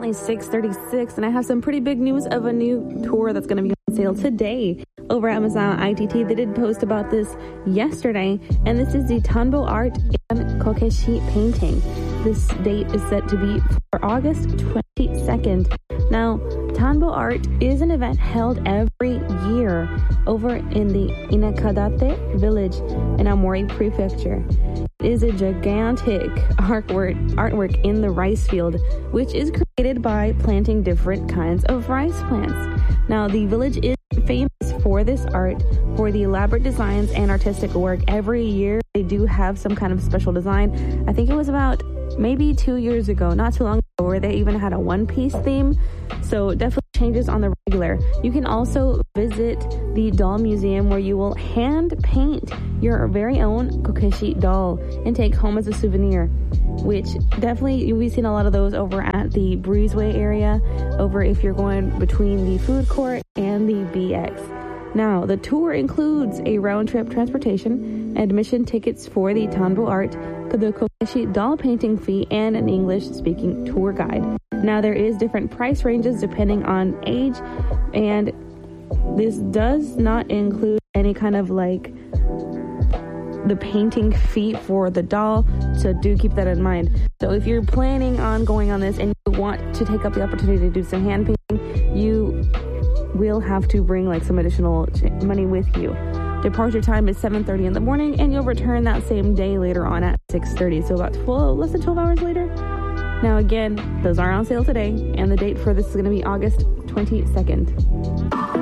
currently 6:36, and I have some pretty big news of a new tour that's going to be on sale today over at Masao ITT. They did post about this yesterday, and this is the Tanbo Art and Kokeshi painting. This date is set to be for August 22nd. Now, Tanbo Art is an event held every year over in the Inakadate village in Aomori Prefecture. It is a gigantic artwork in the rice field, which is created by planting different kinds of rice plants. Now, the village is famous for this art, for the elaborate designs and artistic work. Every year, they do have some kind of special design. I think it was about maybe 2 years ago, not too long ago, where they even had a one-piece theme. So definitely changes on the regular. You can also visit the doll museum, where you will hand paint your very own Kokeshi doll and take home as a souvenir, which definitely you'll be seeing a lot of those over at the Breezeway area, over if you're going between the food court and the BX. Now, the tour includes a round-trip transportation, admission tickets for the Tanbo Art, the Kokeshi doll painting fee, and an English-speaking tour guide. Now, there is different price ranges depending on age, and this does not include any kind of like the painting fee for the doll, so do keep that in mind. So if you're planning on going on this and you want to take up the opportunity to do some hand painting, you will have to bring like some additional money with you. Departure time is 7:30 in the morning, and you'll return that same day later on at 6:30, so about less than 12 hours later. Now again, those are on sale today, and the date for this is going to be August 22nd.